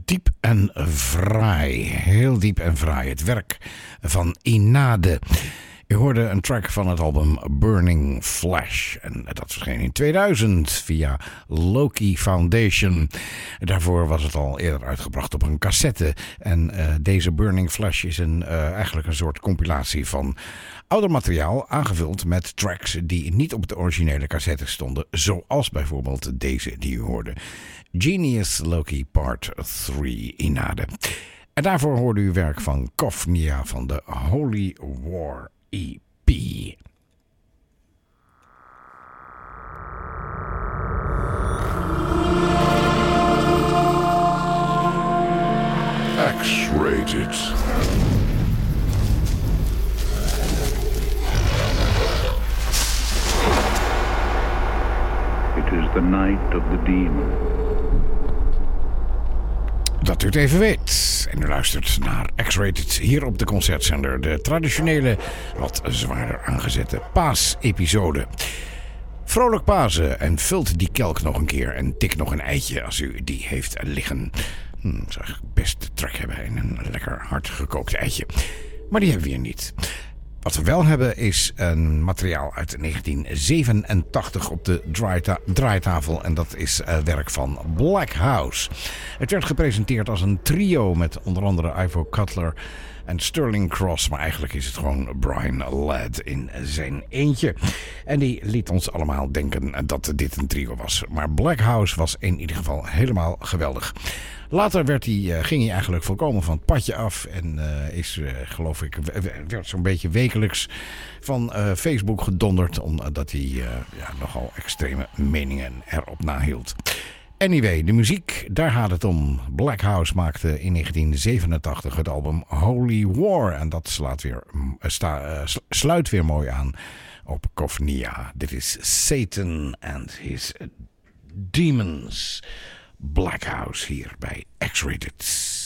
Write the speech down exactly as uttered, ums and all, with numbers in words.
diep en fraai. Heel diep en fraai. Het werk van Inade. U hoorde een track van het album Burning Flesh. En dat verscheen in tweeduizend via Loki Foundation. Daarvoor was het al eerder uitgebracht op een cassette. En uh, deze Burning Flesh is een, uh, eigenlijk een soort compilatie van ouder materiaal, aangevuld met tracks die niet op de originele cassette stonden. Zoals bijvoorbeeld deze die u hoorde. Genius Loki Part drie Inade. En daarvoor hoorde u werk van Kofnia van de Holy War E P. X-rated. It is the night of the demon. Dat u het even weet. En u luistert naar X-Rated hier op de Concertzender. De traditionele, wat zwaarder aangezette paasepisode. Vrolijk Pasen en vult die kelk nog een keer en tik nog een eitje als u die heeft liggen. Hm, zou ik best trek hebben in een lekker hard gekookt eitje. Maar die hebben we hier niet. Wat we wel hebben is een materiaal uit negentien zevenentachtig op de draaita- draaitafel. En dat is uh, werk van Black House. Het werd gepresenteerd als een trio met onder andere Ivo Cutler en Sterling Cross. Maar eigenlijk is het gewoon Brian Ladd in zijn eentje. En die liet ons allemaal denken dat dit een trio was. Maar Black House was in ieder geval helemaal geweldig. Later werd hij, uh, ging hij eigenlijk volkomen van het padje af. En uh, is, uh, geloof ik, werd zo'n beetje wekelijks van uh, Facebook gedonderd. Omdat hij uh, ja, nogal extreme meningen erop nahield. Anyway, de muziek, daar gaat het om. Black House maakte in negentien zevenentachtig het album Holy War. En dat slaat weer, uh, sta, uh, sluit weer mooi aan op Kofnia. Dit is Satan and his Demons. Black House hier bij X-Rated.